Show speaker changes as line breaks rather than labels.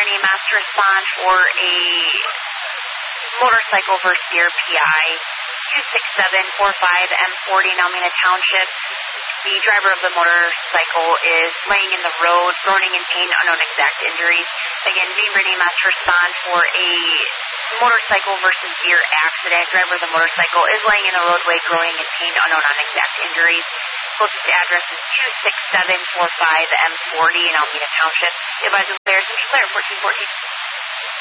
Randy Mass to respond for a motorcycle versus deer PI 26745 M40 in Almena Township. The driver of the motorcycle is laying in the road, groaning in pain, unknown exact injuries. Again, Dean Randy Mass to respond for a motorcycle versus deer accident. Driver of the motorcycle is laying in the roadway, groaning in pain, unknown exact injuries. Closest address is 26745 M40 in Almena Township. Advisor Bears and Claire 1414.